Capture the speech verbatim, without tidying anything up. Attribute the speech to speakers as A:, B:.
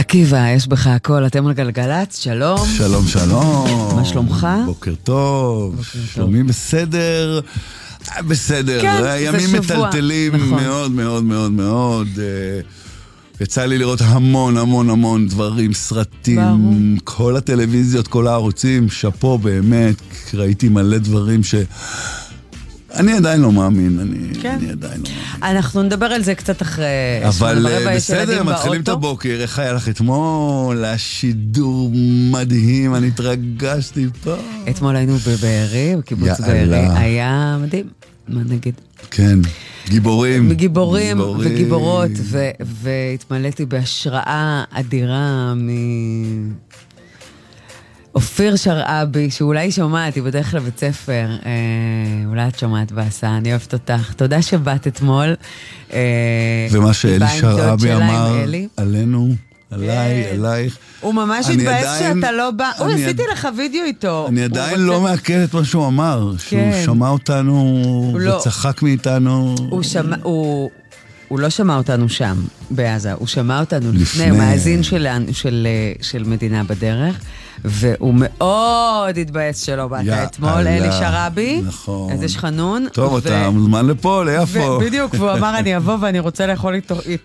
A: עקיבא, יש בך הכל, אתם על גלגלצ, שלום.
B: שלום, שלום.
A: מה שלומך?
B: בוקר טוב.
A: בוקר טוב.
B: שלומי בסדר? בסדר.
A: כן,
B: ימים
A: זה שבוע.
B: מטלטלים
A: נכון.
B: מאוד מאוד מאוד מאוד. יצא לי לראות המון המון המון דברים, סרטים,
A: ברור.
B: כל הטלוויזיות, כל הערוצים, שפו באמת, ראיתי מלא דברים ש... אני עדיין לא מאמין, אני,
A: כן.
B: אני עדיין לא מאמין.
A: אנחנו נדבר על זה קצת אחרי...
B: אבל
A: שמונה ורבע, יש
B: בסדר,
A: ילדים
B: מתחילים את
A: באוטו.
B: הבוקר, איך היה לך אתמול? השידור מדהים, אני התרגשתי פה.
A: אתמול היינו בבארי, בקיבוץ
B: יאללה.
A: בארי, היה מדהים, מה נגיד?
B: כן, גיבורים.
A: מגיבורים וגיבורות, ו- והתמלאתי בהשראה אדירה מ... אופיר שרעבי, שאולי שומעת, היא בדרך לבית ספר, אה, אולי את שומעת בעשה, אני אוהבת אותך. תודה שבאת אתמול. אה,
B: ומה שאלי
A: באה עם דוד
B: שרעבי
A: שלה, עם
B: אמר
A: אלי.
B: עלינו, עליי,
A: כן.
B: עלייך.
A: הוא ממש
B: אני
A: התבאס
B: עדיין-
A: שאתה לא בא. אוי,
B: אני
A: עשיתי
B: עד-
A: לך וידאו איתו.
B: אני
A: הוא
B: עדיין
A: רוצה-
B: לא מעכל את מה שהוא אמר, שהוא
A: כן.
B: שמע אותנו
A: לא.
B: וצחק מאיתנו.
A: הוא שמע, הוא... הוא לא שמע אותנו שם, בעזה, הוא שמע אותנו לפני,
B: לפני.
A: הוא מאזין של, של, של מדינה בדרך, והוא מאוד התבאס שלא באת
B: יאללה.
A: אתמול, אלי שרעבי,
B: נכון.
A: אז יש חנון.
B: טוב,
A: ו-
B: אתה מוזמן לפה, ליפו.
A: בדיוק, והוא אמר, אני אבוא ואני רוצה לאכול איתו,